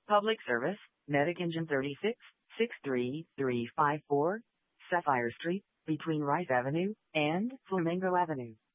Public Service, Medic Engine 36, 63354, Sapphire Street, between Rice Avenue and Flamingo Avenue.